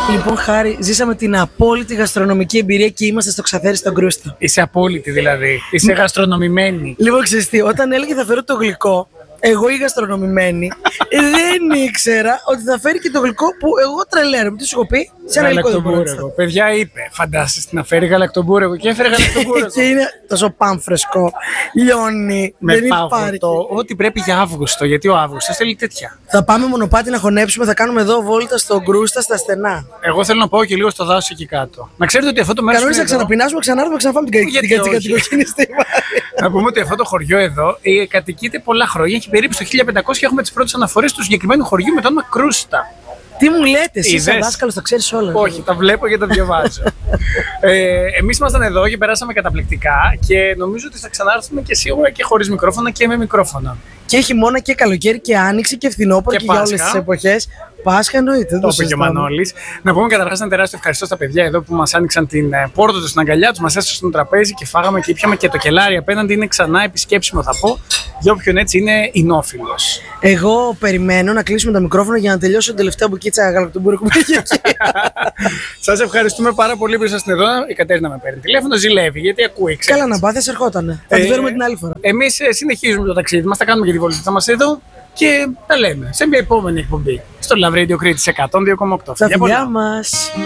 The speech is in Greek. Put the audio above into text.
Λοιπόν, Χάρη, ζήσαμε την απόλυτη γαστρονομική εμπειρία και είμαστε στο Ξαθέρι στον Κρούστα. Είσαι απόλυτη δηλαδή. Είσαι γαστρονομημένη. Λοιπόν, ξέρεις τι, όταν έλεγε θα φέρω το γλυκό, εγώ η γαστρονομημένη, δεν ήξερα ότι θα φέρει και το γλυκό που εγώ τρελαίνομαι. Τι σου έχω πει, σε ένα γλυκό δεν μπορώ να Γαλακτομπούρεγο. Παιδιά είπε, φαντάζεσαι να φέρει γαλακτομπούρεγο και έφερε γαλακτομπούρεγο. Και είναι τόσο πάμφρεσκο, λιώνει, Με δεν υπάρχει. πάγωτο, ό,τι πρέπει για Αύγουστο, γιατί ο Αύγουστος θέλει τέτοια. Θα πάμε μονοπάτι να χωνέψουμε, θα κάνουμε εδώ βόλτα στον Κρούστα, στα στενά. Εγώ θέλω να πάω και λίγο στο δάσος εκεί κάτω. Να ξέρετε ότι αυτό το μέρος. Κανόνισα να ξαναπεινάσουμε, ξανάρθουμε, ξαναφάμε την Γιατί κατσικατοικοκίνη στη Να πούμε ότι αυτό το χωριό εδώ κατοικείται πολλά χρόνια. Έχει περίπου στο 1500 και έχουμε τις πρώτες αναφορές του συγκεκριμένου χωριού με το όνομα Κρούστα. Τι μου λέτε, εσύ σαν Είδες? δάσκαλος τα ξέρεις όλα. Όχι, τα βλέπω και τα διαβάζω. Εμείς ήμασταν εδώ και περάσαμε καταπληκτικά και νομίζω ότι θα ξανάρθουμε και σίγουρα και χωρίς μικρόφωνα και με μικρόφωνα. Και χειμώνα και καλοκαίρι και άνοιξη και φθινόπωρο και για όλες Πάσχα. τις εποχές. Πάσχα εννοείται. Το είπε και ο Μανώλης. Να πούμε καταρχάς ένα τεράστιο ευχαριστώ στα παιδιά εδώ που μας άνοιξαν την πόρτα του στην αγκαλιά τους, μας έσωσαν στο τραπέζι και φάγαμε και ήπιαμε και το κελάρι απέναντι. Είναι ξανά επισκέψιμο, θα πω, για όποιον έτσι είναι εινόφιλος. Εγώ περιμένω να κλείσουμε το μικρόφωνο για να τελειώσω την τελευταία μπουκίτσα γαλακτομπούρεκου που έχει εκεί. Σας ευχαριστούμε πάρα πολύ που ήσασταν εδώ. Η Κατέρινα με παίρνει τηλέφωνο, ζηλεύει γιατί ακούει. Ξέρεις. Καλά να πάθεις, ερχότανε. Θα τη φέρουμε την άλλη φορά. Εμείς συνεχίζουμε το ταξίδι μας, θα κάνουμε και τη βολτίτσα μας εδώ και τα λέμε σε μια επόμενη εκπομπή στο Love Radio Crete 102,8. Στα φιλιά μας.